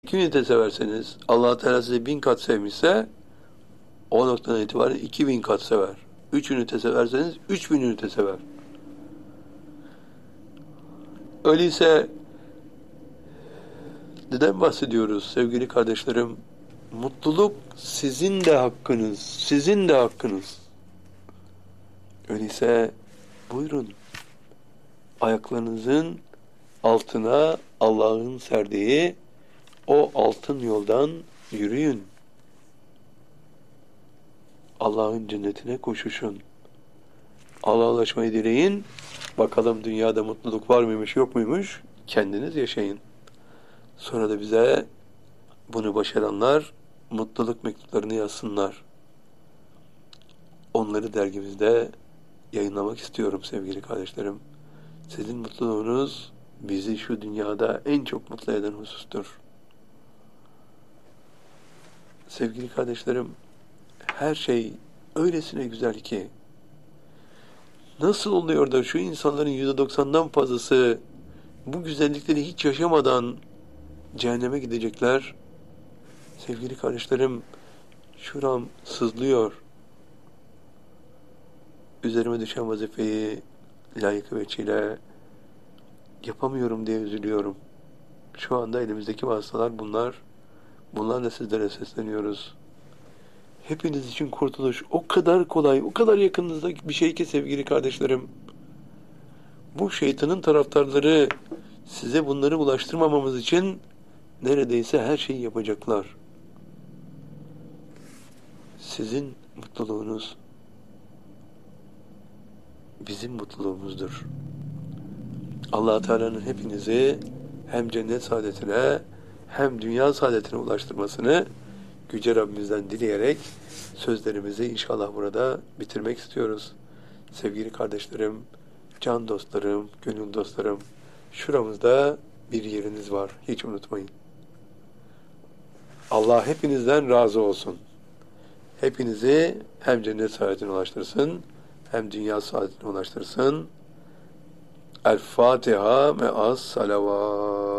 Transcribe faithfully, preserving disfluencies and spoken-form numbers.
iki ünite severseniz, Allah Teala sizi bin kat sevmişse, o noktadan itibaren iki bin kat sever. Üç ünite severseniz, üç bin ünite sever. Öyleyse, neden bahsediyoruz sevgili kardeşlerim? Mutluluk sizin de hakkınız, sizin de hakkınız. Öyleyse, buyurun, ayaklarınızın altına Allah'ın serdiği o altın yoldan yürüyün. Allah'ın cennetine koşuşun. Allah'a ulaşmayı dileyin. Bakalım dünyada mutluluk var mıymış, yok muymuş? Kendiniz yaşayın. Sonra da bize bunu başaranlar mutluluk mektuplarını yazsınlar. Onları dergimizde yayınlamak istiyorum sevgili kardeşlerim. Sizin mutluluğunuz bizi şu dünyada en çok mutlu eden husustur. Sevgili kardeşlerim, her şey öylesine güzel ki, nasıl oluyor da şu insanların yüzde doksandan fazlası bu güzellikleri hiç yaşamadan cehenneme gidecekler? Sevgili kardeşlerim, şuram sızlıyor. Üzerime düşen vazifeyi layık veçile yapamıyorum diye üzülüyorum. Şu anda elimizdeki vasıtalar bunlar. Bunlarla sizlere sesleniyoruz. Hepiniz için kurtuluş o kadar kolay, o kadar yakınınızda bir şey ki sevgili kardeşlerim. Bu şeytanın taraftarları size bunları ulaştırmamamız için neredeyse her şeyi yapacaklar. Sizin mutluluğunuz bizim mutluluğumuzdur. Allah Teala'nın hepinizi hem cennet saadetine hem dünya saadetine ulaştırmasını Yüce Rabbimizden dileyerek sözlerimizi inşallah burada bitirmek istiyoruz. Sevgili kardeşlerim, can dostlarım, gönül dostlarım, şuramızda bir yeriniz var. Hiç unutmayın. Allah hepinizden razı olsun. Hepinizi hem cennet saadetine ulaştırsın, hem dünya saadetine ulaştırsın. El Fatiha me'as salavat.